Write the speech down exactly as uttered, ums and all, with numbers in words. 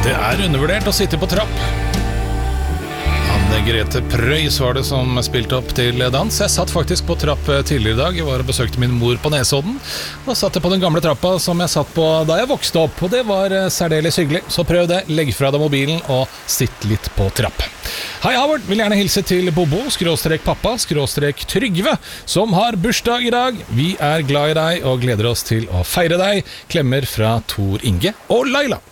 Det er undervurdert å sitte på trapp. Anne Grete Preus var det som spilte opp til dans. Jeg satt faktisk på trapp tidligere i dag. Jeg var og besøkte min mor på Nesodden. Da satt jeg på den gamle trappa som jeg satt på da jeg vokste opp, og det var særdeles hyggelig. Så prøv det, legg fra deg mobilen og sitt litt på trapp. Hei Havard, vil gjerne hilse til Bobo, skråstrek pappa, skråstrek Trygve, som har bursdag i dag. Vi er glad i deg og gleder oss til å feire deg. Klemmer fra Tor Inge og Laila.